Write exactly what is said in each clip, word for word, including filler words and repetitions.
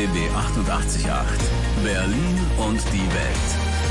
B B achtundachtzig Komma acht. Berlin und die Welt.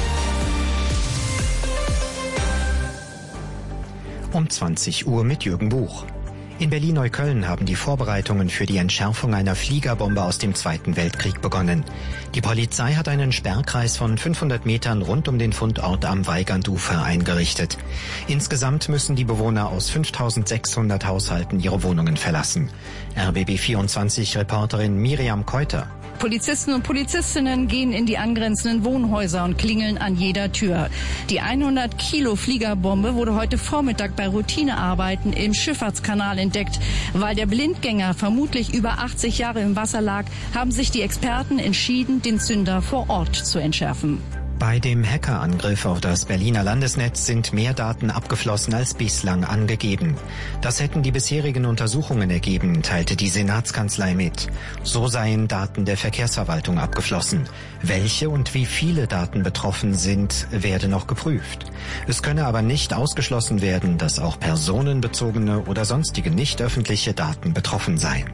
Um zwanzig Uhr mit Jürgen Buch. In Berlin-Neukölln haben die Vorbereitungen für die Entschärfung einer Fliegerbombe aus dem Zweiten Weltkrieg begonnen. Die Polizei hat einen Sperrkreis von fünfhundert Metern rund um den Fundort am Weigandufer eingerichtet. Insgesamt müssen die Bewohner aus fünftausendsechshundert Haushalten ihre Wohnungen verlassen. R B B vierundzwanzig-Reporterin Miriam Keuter. Polizisten und Polizistinnen gehen in die angrenzenden Wohnhäuser und klingeln an jeder Tür. Die hundert Kilo Fliegerbombe wurde heute Vormittag bei Routinearbeiten im Schifffahrtskanal entdeckt. Weil der Blindgänger vermutlich über achtzig Jahre im Wasser lag, haben sich die Experten entschieden, den Zünder vor Ort zu entschärfen. Bei dem Hackerangriff auf das Berliner Landesnetz sind mehr Daten abgeflossen als bislang angegeben. Das hätten die bisherigen Untersuchungen ergeben, teilte die Senatskanzlei mit. So seien Daten der Verkehrsverwaltung abgeflossen. Welche und wie viele Daten betroffen sind, werde noch geprüft. Es könne aber nicht ausgeschlossen werden, dass auch personenbezogene oder sonstige nicht öffentliche Daten betroffen seien.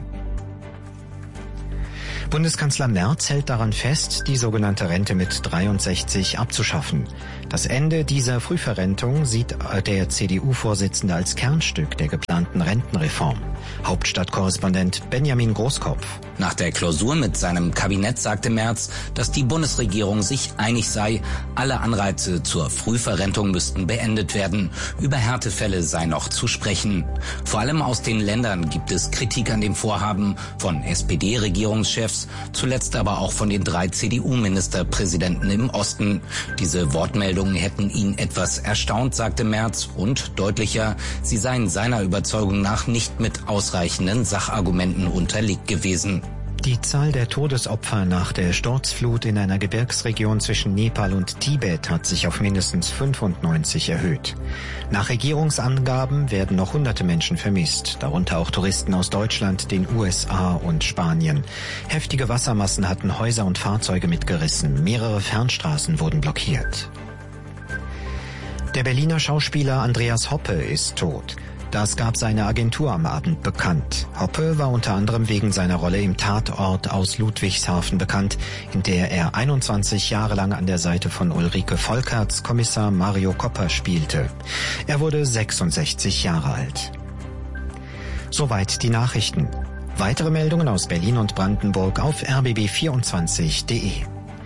Bundeskanzler Merz hält daran fest, die sogenannte Rente mit dreiundsechzig abzuschaffen. Das Ende dieser Frühverrentung sieht der C D U-Vorsitzende als Kernstück der geplanten Rentenreform. Hauptstadtkorrespondent Benjamin Großkopf. Nach der Klausur mit seinem Kabinett sagte Merz, dass die Bundesregierung sich einig sei, alle Anreize zur Frühverrentung müssten beendet werden. Über Härtefälle sei noch zu sprechen. Vor allem aus den Ländern gibt es Kritik an dem Vorhaben von S P D-Regierungschefs, zuletzt aber auch von den drei C D U-Ministerpräsidenten im Osten. Diese Wortmeldungen hätten ihn etwas erstaunt, sagte Merz, und deutlicher, sie seien seiner Überzeugung nach nicht mit ausreichenden Sachargumenten unterlegt gewesen. Die Zahl der Todesopfer nach der Sturzflut in einer Gebirgsregion zwischen Nepal und Tibet hat sich auf mindestens fünfundneunzig erhöht. Nach Regierungsangaben werden noch hunderte Menschen vermisst, darunter auch Touristen aus Deutschland, den U S A und Spanien. Heftige Wassermassen hatten Häuser und Fahrzeuge mitgerissen, mehrere Fernstraßen wurden blockiert. Der Berliner Schauspieler Andreas Hoppe ist tot. Das gab seine Agentur am Abend bekannt. Hoppe war unter anderem wegen seiner Rolle im Tatort aus Ludwigshafen bekannt, in der er einundzwanzig Jahre lang an der Seite von Ulrike Volkerts Kommissar Mario Copper spielte. Er wurde sechsundsechzig Jahre alt. Soweit die Nachrichten. Weitere Meldungen aus Berlin und Brandenburg auf r b b vierundzwanzig punkt d e.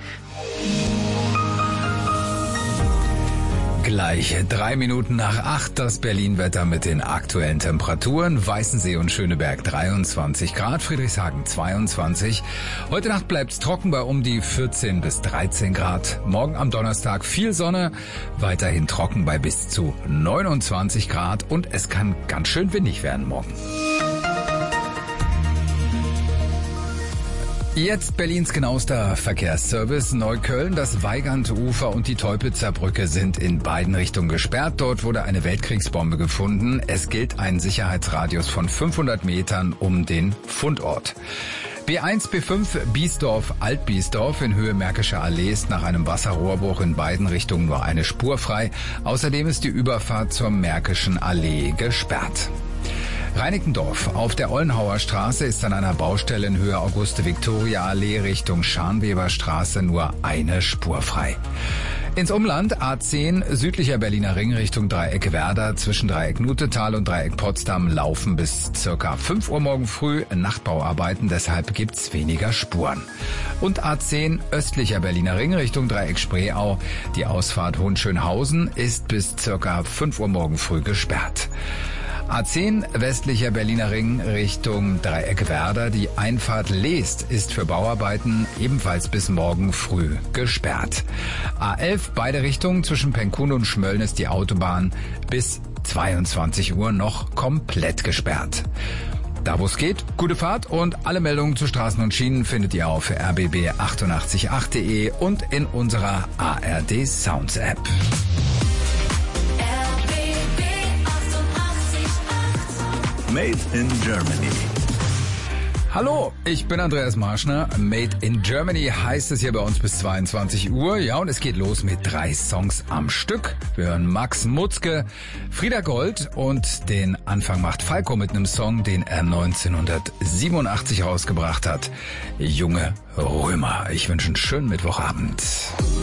Gleich drei Minuten nach acht das Berlin-Wetter mit den aktuellen Temperaturen. Weißensee und Schöneberg dreiundzwanzig Grad, Friedrichshagen zweiundzwanzig. Heute Nacht bleibt's trocken bei um die vierzehn bis dreizehn Grad. Morgen am Donnerstag viel Sonne, weiterhin trocken bei bis zu neunundzwanzig Grad und es kann ganz schön windig werden morgen. Jetzt Berlins genauester Verkehrsservice. Neukölln, das Weigandufer und die Teupitzer Brücke sind in beiden Richtungen gesperrt. Dort wurde eine Weltkriegsbombe gefunden. Es gilt ein Sicherheitsradius von fünfhundert Metern um den Fundort. B eins, B fünf, Biesdorf, Altbiesdorf in Höhe Märkischer Allee ist nach einem Wasserrohrbruch in beiden Richtungen nur eine Spur frei. Außerdem ist die Überfahrt zur Märkischen Allee gesperrt. Reinickendorf. Auf der Ollenhauer Straße ist an einer Baustelle in Höhe Auguste-Victoria-Allee Richtung Scharnweberstraße nur eine Spur frei. Ins Umland A zehn, südlicher Berliner Ring Richtung Dreieck Werder, zwischen Dreieck Nutetal und Dreieck Potsdam laufen bis circa fünf Uhr morgen früh Nachtbauarbeiten, deshalb gibt's weniger Spuren. Und A zehn, östlicher Berliner Ring Richtung Dreieck Spreeau, die Ausfahrt Hohenschönhausen ist bis circa fünf Uhr morgen früh gesperrt. A zehn, westlicher Berliner Ring Richtung Dreieck Werder. Die Einfahrt Leest ist für Bauarbeiten ebenfalls bis morgen früh gesperrt. A elf, beide Richtungen zwischen Penkun und Schmölln ist die Autobahn bis zweiundzwanzig Uhr noch komplett gesperrt. Da wo es geht, gute Fahrt und alle Meldungen zu Straßen und Schienen findet ihr auf r b b achtundachtzig punkt acht punkt d e und in unserer A R D Sounds App. Made in Germany. Hallo, ich bin Andreas Marschner. Made in Germany heißt es hier bei uns bis zweiundzwanzig Uhr. Ja, und es geht los mit drei Songs am Stück. Wir hören Max Mutzke, Frieda Gold und den Anfang macht Falco mit einem Song, den er neunzehnhundertsiebenundachtzig rausgebracht hat. Junge Römer. Ich wünsche einen schönen Mittwochabend.